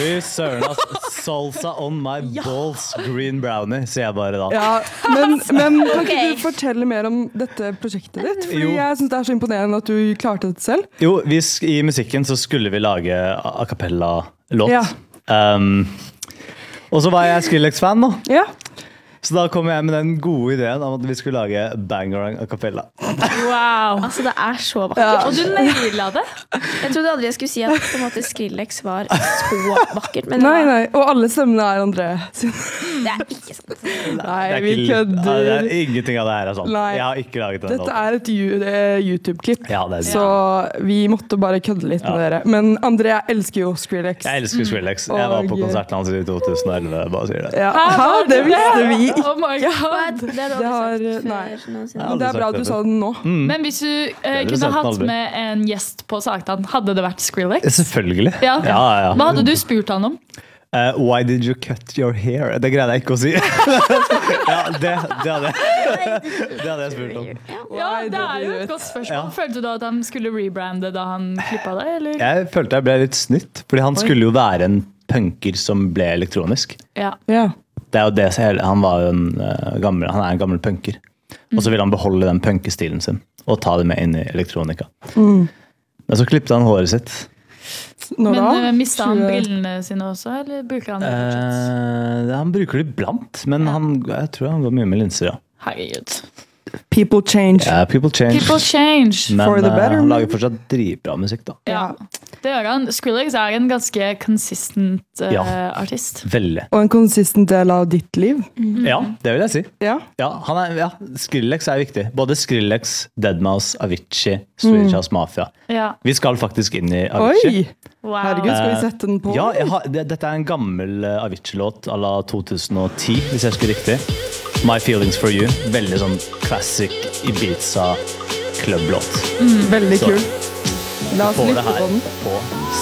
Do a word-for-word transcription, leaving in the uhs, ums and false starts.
Fy søren, ass. Salsa on my balls, green brownie, sier jeg bare da. Ja, men, men kan Ok. ikke du fortelle mer om dette prosjektet ditt? Fordi Jo. jeg synes det er så imponerende at du klarte det selv. Jo, vi, sk- i musikken så skulle vi lage a a cappella-låt. Ja. Um, og så var jeg Skrillex-fan nå. Ja. Så da kom jeg med den gode ideen om at vi skulle lage Bangarang a cappella. Wow. Altså, det er så vakkert. Ja. Og du naila det. Jeg trodde aldri jeg skulle si at på en måte Skrillex var så vakkert, men det, Nei, var, nei, og alle stemmene er André sin. det er ikke sant. Nei, Det er vi ikke- Ja, det kødder. er ingenting av det her er sant. Nei. Jeg har ikke laget den Dette er et ju- eh, YouTube-klipp, Ja, det er så vi måtte bare kødde litt med Ja. dere. Men André, jeg elsker jo Skrillex. Jeg elsker Skrillex. Jeg var på Og- konserten hans i to tusen og elleve, bare sier det. Ja, Hæ, Hæ, var det det? visste vi ikke. Oh my god. What? Det har du Det har- aldri sagt nei. før noensinne. Ja. Men det er bra at du sa det nå. Mm. Men hvis du eh, er kunne sant, hatt aldri. med en gjest på Sagtann, hadde det vært Skrillex? Selvfølgelig. Ja. Ja, ja. Hva hadde du spurt han om? Uh, why did you cut your hair? Det greide jeg ikke å si. ja, det, det, hadde jeg, det hadde jeg spurt om. Ja, Det er jo et godt spørsmål. Ja. Følte du at han skulle rebrande da han klippa deg? Eller? Jeg følte jeg ble litt snytt, fordi han skulle jo være en punker som ble elektronisk. Ja. Ja. Det er jo det som hele- Han var jo en uh, gammel, han er en gammel punker. Og så ville han beholde den punkestilen sin og ta det med inn i elektronika. Mm. Men så klippte han håret sitt. Når Men da? uh, mista han tjue brillene sine også, eller bruker han det fortsatt? Eh, han bruker det iblant, men han, jeg tror han går mye med linser, ja. Herregud. People change. Ja, people change. People change. Men For the eh, better. han lager fortsatt dritbra musikk, da. Ja, det gjør han. Skrillex er en ganske consistent uh, Ja. artist. Veldig. Og en konsistent del av ditt liv. Ja, det vil jeg si. Ja. Ja, han er, ja, Skrillex er viktig. Både Skrillex, deadmau five, Avicii, Swedish House Mafia. Ja. Vi skal faktisk inn i Avicii. Oi! Wow. Herregud, skal vi Eh, sette den på? Ja, jeg har, det, dette er en gammel uh, Avicii-låt à la to tusen og ti, hvis jeg husker riktig. My Feelings For You. Veldig sånn classic Ibiza klubblåt. Veldig Så. kul. La oss Får det lytte her på den. på